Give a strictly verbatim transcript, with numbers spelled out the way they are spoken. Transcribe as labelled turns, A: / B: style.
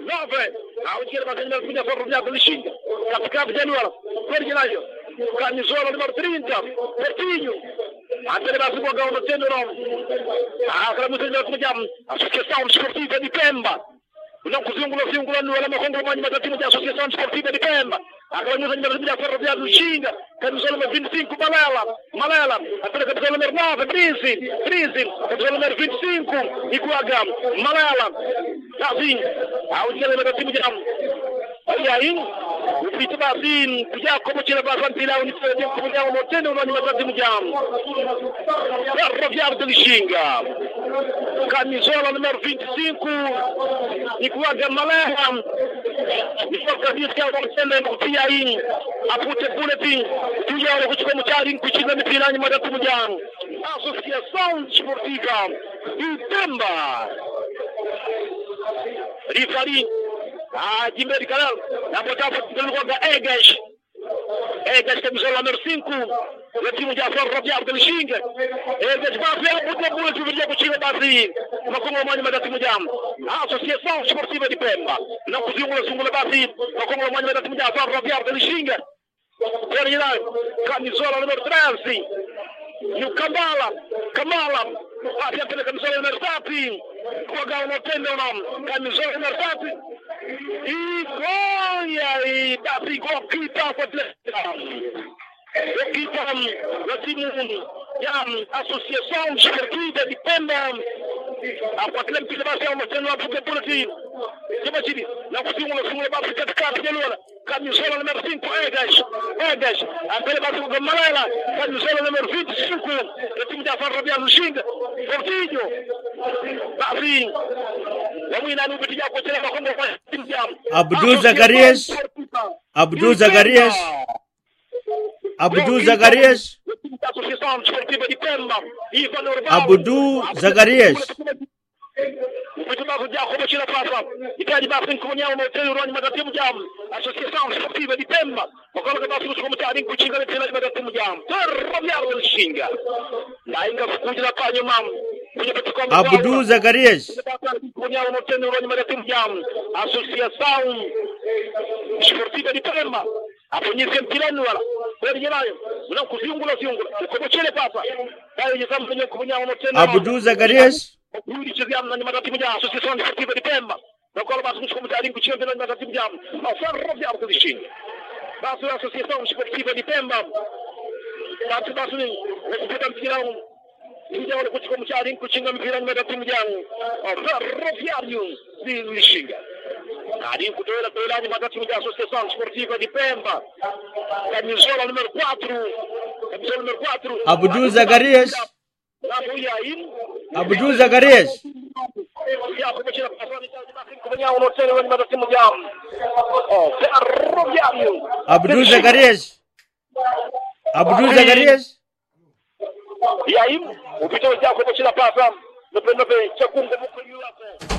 A: nove au kile bakanya kuja Ferroviário Lishinga katika Januari Ferroviário Camisola número trinta Pertinho Antero basi kwa gao tendo no akala mutendo kumjam Associação Desportiva de Pemba não kuzungula zungula no ala makongomani matatimu ya Associação Desportiva de Pemba akala mutendo ya Ferroviário Lishinga Camisola número vinte e cinco Malela Malela Antero camisola número nove Brise Brise camisola número vinte e cinco Iguaga Malela assim au kile matatimu ya aí o Pito Basin kuja como tira bastante pila unifanya kuja motendo no matatimu ya Ferroviário de Lishinga camisola número vinte e cinco Iguaga Malela Nifoka diz que é o motendo kuja aí apute bulletin kuja wale kuchukua mchari kuchina mipira ni matatimu ya Associação Desportiva de Pemba Rifari Ah, Jimberi Canal, na botava pelo da Egas. Egas camisola número cinco, o time de Ferroviário de Lishinga. Egas vai ver o tempo do vídeo que tinha base. Uma como uma da time de a Associação Desportiva de Pemba. Não conseguiu uma segunda base, uma como uma da time de Ferroviário de Lishinga. Terminar camisola número treze. E o Kamala, Kamala, havia pela camisola número sete. Jogar no tendo não, camisola número sete. E Goiás e da Figo Kita Federal. O Kita, o time da Associação Desportiva de Pemba. A quatro que vai ser uma cena para por aqui. Imagine, não conseguimos uma segunda base de carta de lua. Camisola número cinco, Egas. Egas. A pele base do Malela. Camisola número vinte e cinco. O time da Ferroviário Lishinga. Portinho. Basim. Vamos ir na nuvem de água.
B: Abdul Zacarias. Abdul Zacarias. Abdul Zacarias. Abdul Zacarias.
A: Muito bem, já como tira passa. E pede bastante com o meu treino no matatimu jam. Associação Desportiva de Pemba. Agora que bastante como tá em cutinga de treino no matatimu jam. Ferroviário de Lishinga. Lá ainda cuida da panho mam.
B: Abdul Zacarias.
A: Com o meu treino no matatimu jam. Associação Desportiva de Pemba. A polícia tirando ela. Não cozinha ziungula. Como tira passa. Aí já estamos com o meu treino.
B: Abdul Zacarias.
A: Yuri chegam na matatimu jam. Associação Desportiva de Pemba. Não cola mais uns comentários que tinham pela matatimu jam. Ao Ferroviário de Lishinga. Basta a Associação Desportiva de Pemba. Basta basta nem. Respeitamos que não. Então olha que como comentários que tinham pela matatimu jam. Ao Ferroviário de Lishinga. Carinho com toda a toda a matatimu jam. Associação Desportiva de Pemba. Camisola número quatro. Camisola número quatro.
B: Abdul Zacarias. Abdul Zacarias. Abdul Zacarias. Abdul Zacarias.
A: E aí, o Vitor já começou a passar no primeiro segundo.